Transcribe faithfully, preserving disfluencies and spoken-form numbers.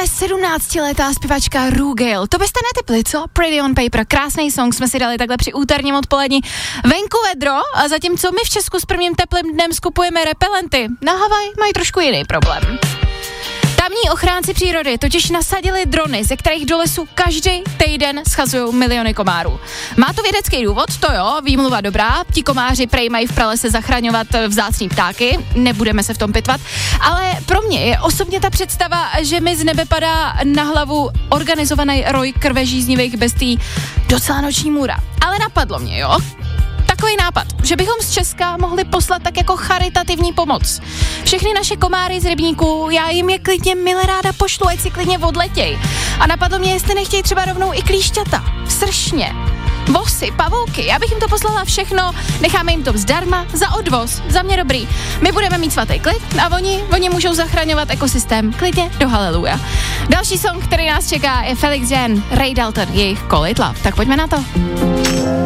tebe sedmnáctiletá zpěvačka Rugel. To byste netipli, co? Pretty on Paper, krásný song jsme si dali takhle při úterním odpolední. Venku vedro a zatímco my v Česku s prvním teplým dnem skupujeme repelenty, na Havaj mají trošku jiný problém. Tamní ochránci přírody totiž nasadili drony, ze kterých do lesu každý týden schazují miliony komárů. Má to vědecký důvod, to jo, výmluva dobrá, ti komáři prej mají v pralese zachraňovat vzácný ptáky, nebudeme se v tom pitvat, ale pro mě je osobně ta představa, že mi z nebe padá na hlavu organizovaný roj krvežíznivých bestí docela noční můra. Ale napadlo mě, jo? Takový nápad, že bychom z Česka mohli poslat tak jako charitativní pomoc. Všechny naše komáry z rybníků, já jim je klidně mile ráda pošlu, ať si klidně odletěj. A napadlo mě, jestli nechtějí třeba rovnou i klíšťata, sršně, vosy, pavouky, já bych jim to poslala všechno, necháme jim to zdarma, za odvoz, za mě dobrý. My budeme mít svatý klid a oni, oni můžou zachraňovat ekosystém, klidně do haleluja. Další song, který nás čeká, je Felix Jan, Ray Dalton, jejich Call It Love. Tak pojďme na to.